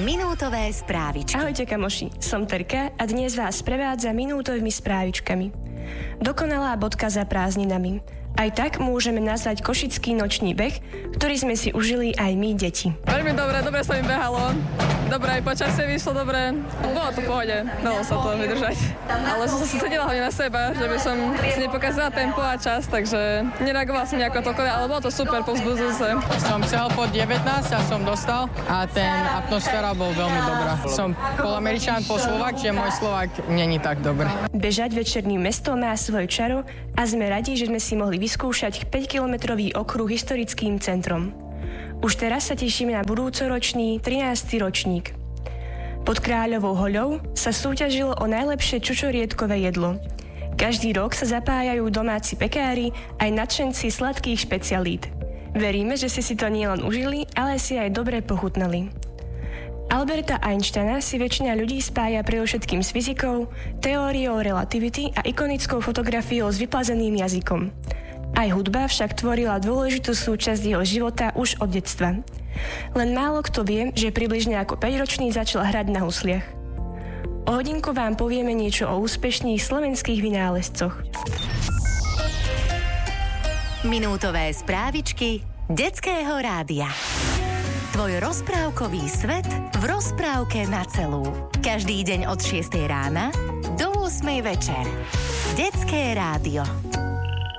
Minútové správičky. Ahojte kamoši, som Terka a dnes vás prevádza minútovými správičkami. Dokonalá bodka za prázdninami. Aj tak môžeme nazvať košický nočný beh, ktorý sme si užili aj my, deti. Veľmi dobre sa mi behalo. Dobre, aj počasie vyšlo dobre. Bolo to v pohode, dalo sa to vydržať. Ale som sa sústredila hlavne na seba, že by som si nepokázala tempo a čas, takže nereagovala som nejako toľko, ale bolo to super, povzbudzujúce. Som chcel po 19 a som dostal a ten atmosféra bol veľmi dobrá. Som Polameričan po Slovák, že môj Slovák není tak dobrý. Bežať večerným mestom má svoj čaro a sme radi, že sme si mohli vyskúšať 5-kilometrový okruh historickým centrom. Už teraz sa tešíme na budúcoročný 13. ročník. Pod Kráľovou hoľou sa súťažilo o najlepšie čučoriedkové jedlo. Každý rok sa zapájajú domáci pekári aj nadšenci sladkých špecialít. Veríme, že si to nielen užili, ale si aj dobre pochutnali. Alberta Einsteina si väčšina ľudí spája predovšetkým s fyzikou, teóriou relativity a ikonickou fotografiou s vyplazeným jazykom. Aj hudba však tvorila dôležitú súčasť jeho života už od detstva. Len málo kto vie, že približne ako 5-ročný začal hrať na husliach. O hodinku vám povieme niečo o úspešných slovenských vynálezcoch. Minútové správičky Detského rádia. Tvoj rozprávkový svet v rozprávke na celú. Každý deň od 6 rána do 8 večer. Detské rádio.